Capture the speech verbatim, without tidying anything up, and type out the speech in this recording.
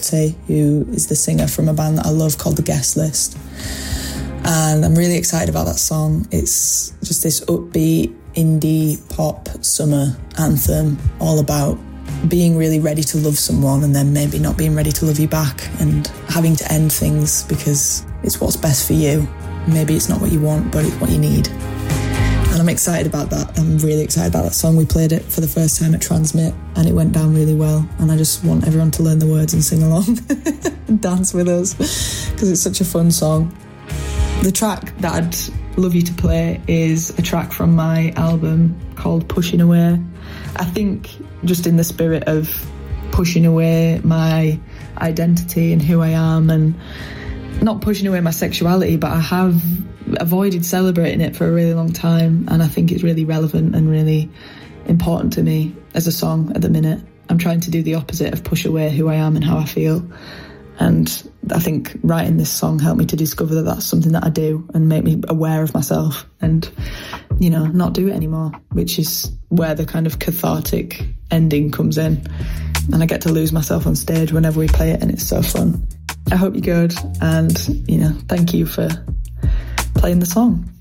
Duarte, who is the singer from a band that I love called The Guest List. And I'm really excited about that song. It's just this upbeat indie pop summer anthem, all about being really ready to love someone and then maybe not being ready to love you back, and having to end things because it's what's best for you. Maybe it's not what you want, but it's what you need. And I'm excited about that. I'm really excited about that song. We played it for the first time at Transmit and it went down really well. And I just want everyone to learn the words and sing along and dance with us because it's such a fun song. The track that I'd love you to play is a track from my album called Pushing Away. I think just in the spirit of pushing away my identity and who I am, and not pushing away my sexuality, but I have avoided celebrating it for a really long time, and I think it's really relevant and really important to me as a song at the minute. I'm trying to do the opposite of push away who I am and how I feel, and I think writing this song helped me to discover that that's something that I do and make me aware of myself and, you know, not do it anymore, which is where the kind of cathartic ending comes in. And I get to lose myself on stage whenever we play it, and it's so fun. I hope you're good, and, you know, thank you for playing the song.